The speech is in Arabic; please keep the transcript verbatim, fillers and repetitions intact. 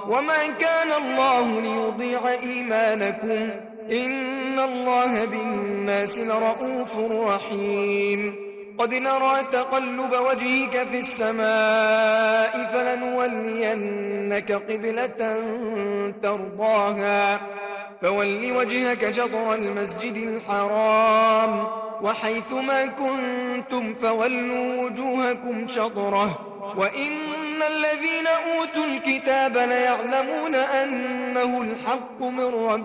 وما كان الله ليضيع إيمانكم إن الله بالناس لرؤوف رحيم قد نرى تقلب وجهك في السماء فلنولينك قبلة ترضاها فول وجهك شطر المسجد الحرام وحيث ما كنتم فولوا وجوهكم شطره وإن الذين أوتوا الكتاب ليعلمون أنه الحق من ربهم